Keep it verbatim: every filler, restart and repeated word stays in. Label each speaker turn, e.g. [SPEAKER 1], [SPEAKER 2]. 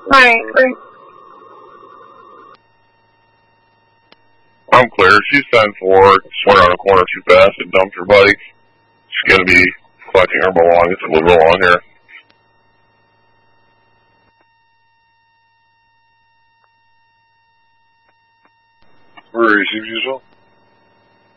[SPEAKER 1] Right, right.
[SPEAKER 2] I'm clear. She's ten four. Just went around the corner too fast and dumped her bike. She's going to be collecting her belongings and move along here.
[SPEAKER 3] Where is she, usual?